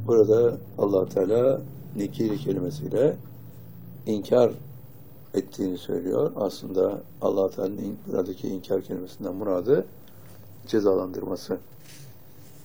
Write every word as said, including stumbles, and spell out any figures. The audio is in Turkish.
Burada Allah Teala nekir kelimesiyle inkar ettiğini söylüyor. Aslında Allah Teala'nın buradaki inkar kelimesinden muradı cezalandırması.